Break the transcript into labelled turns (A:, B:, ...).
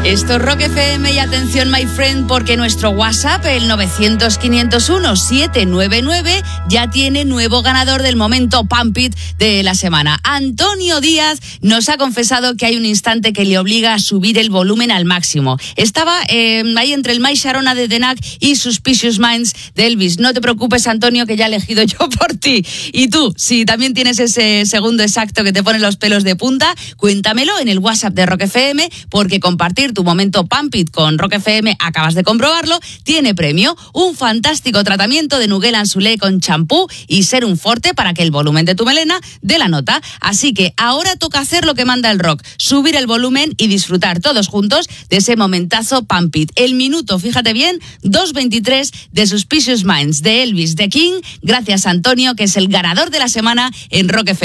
A: Esto es Rock FM y atención, my friend, porque nuestro WhatsApp, el 900-501-799, ya tiene nuevo ganador del momento Pump It de la semana. Antonio Díaz nos ha confesado que hay un instante que le obliga a subir el volumen al máximo. Estaba ahí entre el My Sharona de Denac y Suspicious Minds de Elvis. No te preocupes, Antonio, que ya he elegido yo por ti. Y tú, si también tienes ese segundo exacto que te pone los pelos de punta, cuéntamelo en el WhatsApp de Rock FM, porque compartir tu momento Pump It con Rock FM, acabas de comprobarlo, tiene premio: un fantástico tratamiento de Nugel Anzulé con champú y Serum Forte para que el volumen de tu melena dé la nota. Así que ahora toca hacer lo que manda el rock, subir el volumen y disfrutar todos juntos de ese momentazo Pump It. El minuto, fíjate bien, 2:23 de Suspicious Minds de Elvis The King. Gracias, Antonio, que es el ganador de la semana en Rock FM.